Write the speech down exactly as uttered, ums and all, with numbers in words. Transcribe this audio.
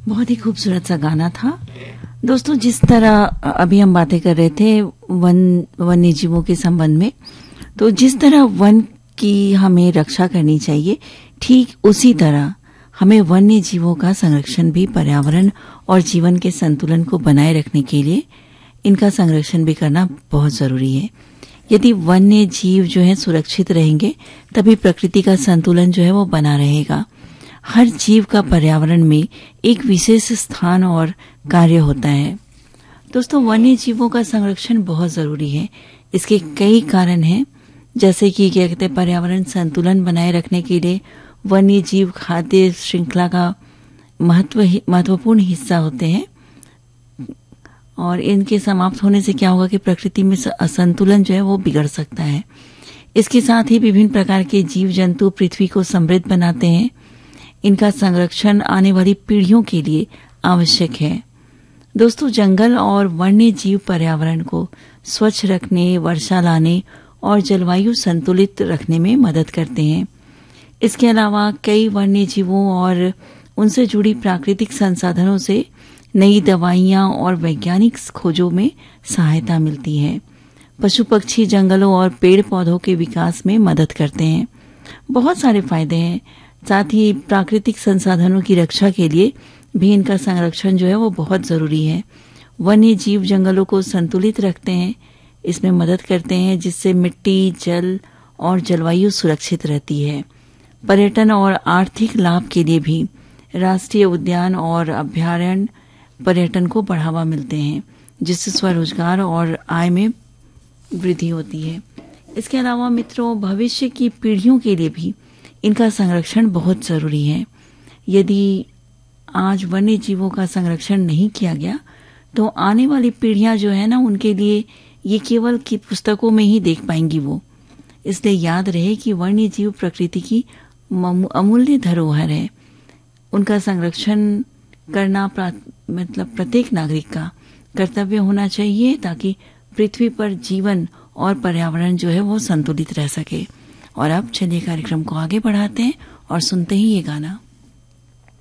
बहुत ही खूबसूरत सा गाना था दोस्तों। जिस तरह अभी हम बातें कर रहे थे वन वन्य जीवों के संबंध में, तो जिस तरह वन की हमें रक्षा करनी चाहिए, ठीक उसी तरह हमें वन्य जीवों का संरक्षण भी पर्यावरण और जीवन के संतुलन को बनाए रखने के लिए इनका संरक्षण भी करना बहुत जरूरी है। यदि वन्य जीव जो है सुरक्षित रहेंगे, तभी प्रकृति का संतुलन जो है वो बना रहेगा। हर जीव का पर्यावरण में एक विशेष स्थान और कार्य होता है। दोस्तों, वन्य जीवों का संरक्षण बहुत जरूरी है। इसके कई कारण हैं, जैसे कि क्या कहते हैं, पर्यावरण संतुलन बनाए रखने के लिए वन्य जीव खाद्य श्रृंखला का महत्व महत्वपूर्ण हिस्सा होते हैं, और इनके समाप्त होने से क्या होगा कि प्रकृति में असंतुलन जो है वो बिगड़ सकता है। इसके साथ ही विभिन्न प्रकार के जीव जंतु पृथ्वी को समृद्ध बनाते हैं। इनका संरक्षण आने वाली पीढ़ियों के लिए आवश्यक है। दोस्तों, जंगल और वन्य जीव पर्यावरण को स्वच्छ रखने, वर्षा लाने और जलवायु संतुलित रखने में मदद करते हैं। इसके अलावा कई वन्य जीवों और उनसे जुड़ी प्राकृतिक संसाधनों से नई दवाइयां और वैज्ञानिक खोजों में सहायता मिलती है। पशु पक्षी जंगलों और पेड़ पौधों के विकास में मदद करते हैं। बहुत सारे फायदे हैं। साथ ही प्राकृतिक संसाधनों की रक्षा के लिए भी इनका संरक्षण जो है वो बहुत जरूरी है। वन्य जीव जंगलों को संतुलित रखते हैं, इसमें मदद करते हैं, जिससे मिट्टी, जल और जलवायु सुरक्षित रहती है। पर्यटन और आर्थिक लाभ के लिए भी राष्ट्रीय उद्यान और अभयारण्य पर्यटन को बढ़ावा मिलते हैं, जिससे स्वरोजगार और आय में वृद्धि होती है। इसके अलावा मित्रों, भविष्य की पीढ़ियों के लिए भी इनका संरक्षण बहुत जरूरी है। यदि आज वन्य जीवों का संरक्षण नहीं किया गया, तो आने वाली पीढ़ियां जो है ना, उनके लिए ये केवल की पुस्तकों में ही देख पाएंगी वो। इसलिए याद रहे कि वन्य जीव प्रकृति की अमूल्य धरोहर है। उनका संरक्षण करना मतलब प्रत्येक नागरिक का कर्तव्य होना चाहिए, ताकि पृथ्वी पर जीवन और पर्यावरण जो है वो संतुलित रह सके। और अब चलिए कार्यक्रम को आगे बढ़ाते हैं और सुनते ही ये गाना।